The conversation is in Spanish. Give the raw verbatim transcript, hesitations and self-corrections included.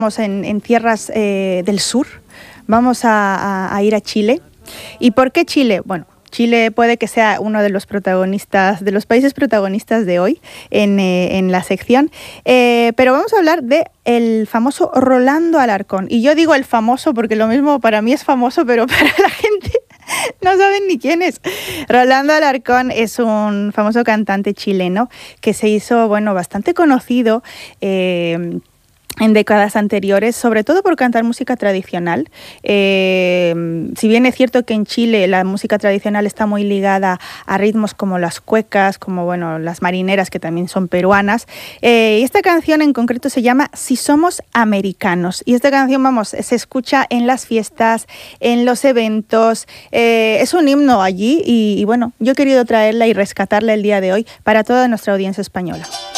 Estamos en, en tierras eh, del sur, vamos a, a, a ir a Chile. ¿Y por qué Chile? Bueno, Chile puede que sea uno de los protagonistas, de los países protagonistas de hoy en, eh, en la sección, eh, pero vamos a hablar de el famoso Rolando Alarcón. Y yo digo el famoso porque lo mismo para mí es famoso, pero para la gente no saben ni quién es. Rolando Alarcón es un famoso cantante chileno que se hizo, bueno, bastante conocido eh, en décadas anteriores, sobre todo por cantar música tradicional. Eh, si bien es cierto que en Chile la música tradicional está muy ligada a ritmos como las cuecas, como bueno, las marineras, que también son peruanas, eh, y esta canción en concreto se llama Si Somos Americanos. Y esta canción, vamos, se escucha en las fiestas, en los eventos, eh, es un himno allí y, y bueno, yo he querido traerla y rescatarla el día de hoy para toda nuestra audiencia española.